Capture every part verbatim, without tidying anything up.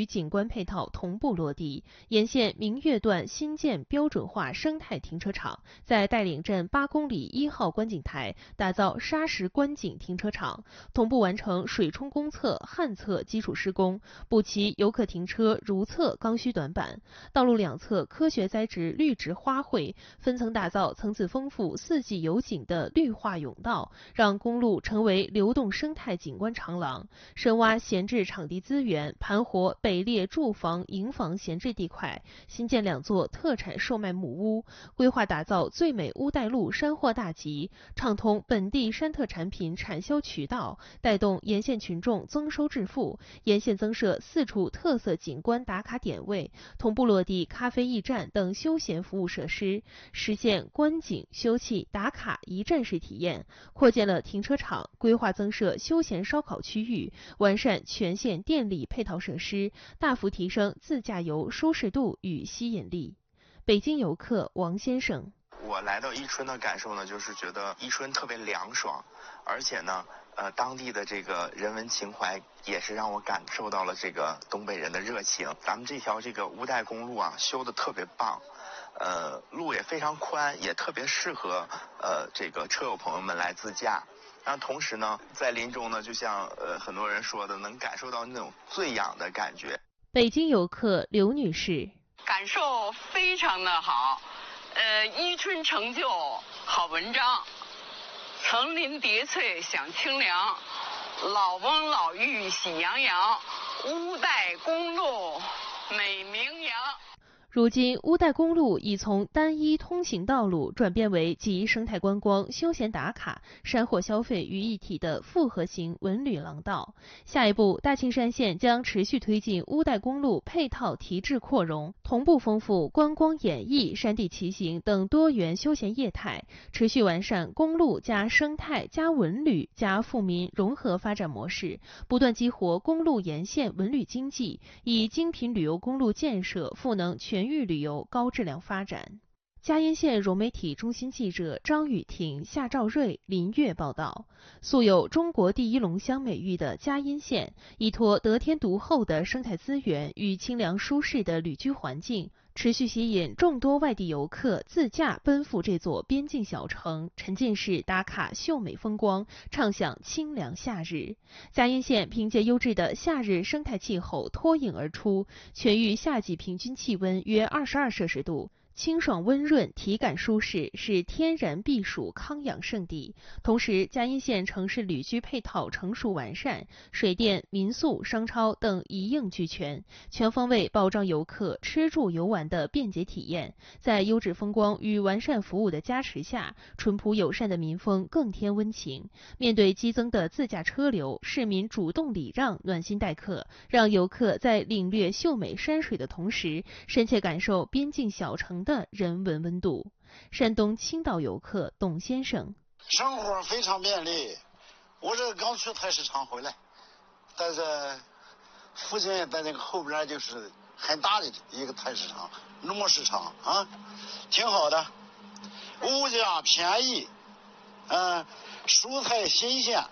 与景观配套同步落地。沿线明月段新建标准化生态停车场，在带领镇八公里一号观景台打造砂石观景停车场，同步完成水冲公厕、旱厕基础施工，补齐游客停车如厕刚需短板。道路两侧科学栽植绿植花卉，分层打造层次丰富、四季有景的绿化甬道，让公路成为流动生态景观长廊。深挖闲置场地资源，盘活北列住房、营房闲置地块，新建两座特产售卖木屋，规划打造最美乌带路山货大集，畅通本地山特产品产销渠道，带动沿线群众增收致富。沿线增设四处特色景观打卡点位，同步落地咖啡驿站等休闲服务设施，实现观景、休憩、打卡一站式体验。扩建了停车场，规划增设休闲烧烤区域，完善全线电力配套设施，大幅提升自驾游舒适度与吸引力。北京游客王先生： 我来到伊春的感受呢，就是觉得伊春特别凉爽，而且呢，呃，当地的这个人文情怀也是让我感受到了这个东北人的热情。咱们这条这个乌带公路啊，修的特别棒。呃，路也非常宽，也特别适合呃这个车友朋友们来自驾。那同时呢，在林中呢，就像呃很多人说的，能感受到那种醉氧的感觉。 北京游客刘女士： 感受非常的好，呃，伊春成就好文章，层林叠翠享清凉，老翁老妪喜洋洋，乌带公路美名扬。 如今，乌带公路已从单一通行道路转变为集生态观光、休闲打卡、山货消费于一体的复合型文旅廊道。下一步，大庆山县将持续推进乌带公路配套提质扩容，同步丰富观光演艺、山地骑行等多元休闲业态，持续完善公路加生态加文旅加富民融合发展模式，不断激活公路沿线文旅经济，以精品旅游公路建设赋能全全域旅游高质量发展。嘉荫县融媒体中心记者张雨婷、夏兆瑞、林月报道，素有中国第一龙乡美誉的嘉荫县，依托得天独厚的生态资源与清凉舒适的旅居环境，持续吸引众多外地游客自驾奔赴这座边境小城，沉浸式打卡秀美风光，畅享清凉夏日。嘉荫县凭借优质的夏日生态气候脱颖而出，全域夏季平均气温约二十二摄氏度。清爽温润，体感舒适，是天然避暑康养胜地。同时，嘉荫县城市旅居配套成熟完善，水电、民宿、商超等一应俱全，全方位保障游客吃住游玩的便捷体验。在优质风光与完善服务的加持下，淳朴友善的民风更添温情。面对激增的自驾车流，市民主动礼让，暖心待客，让游客在领略秀美山水的同时，深切感受边境小城的人文温度。山东青岛游客董先生： 生活非常便利，我这刚去菜市场回来，在这附近在那个后边就是很大的一个菜市场，农贸市场啊，挺好的，物价便宜，嗯、呃，蔬菜新鲜，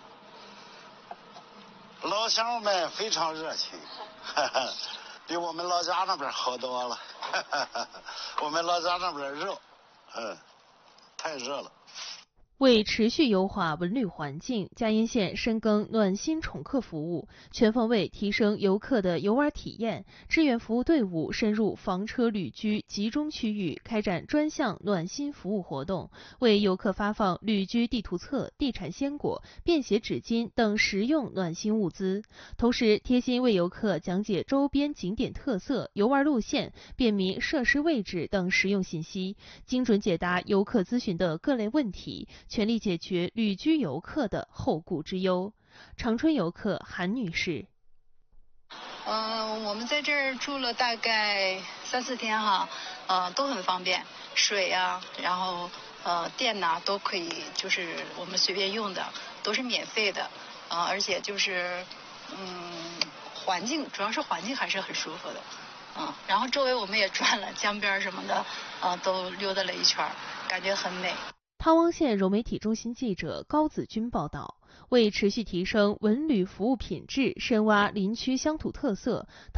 老乡们非常热情，哈哈，比我们老家那边好多了。我们老家那边热，嗯，太热了。 为持续优化文旅环境，嘉荫县深耕暖心宠客服务，全方位提升游客的游玩体验。志愿服务队伍深入房车旅居集中区域，开展专项暖心服务活动，为游客发放旅居地图册、地产鲜果、便携纸巾等实用暖心物资。同时，贴心为游客讲解周边景点特色、游玩路线、便民设施位置等实用信息，精准解答游客咨询的各类问题，全力解决旅居游客的后顾之忧。长春游客韩女士： 嗯、呃，我们在这儿住了大概三四天哈，呃，都很方便，水啊，然后呃电呐、啊、都可以，就是我们随便用的，都是免费的，啊、呃，而且就是嗯，环境主要是环境还是很舒服的，嗯，然后周围我们也转了江边什么的，啊、呃，都溜达了一圈，感觉很美。 汤汪县融媒体中心记者高子军报道，为持续提升文旅服务品质，深挖林区乡土特色。